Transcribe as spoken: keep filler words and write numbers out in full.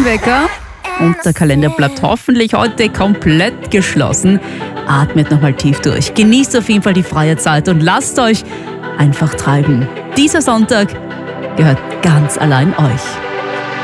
den Wecker und der Kalender bleibt hoffentlich heute komplett geschlossen. Atmet nochmal tief durch, genießt auf jeden Fall die freie Zeit und lasst euch einfach treiben. Dieser Sonntag gehört ganz allein euch.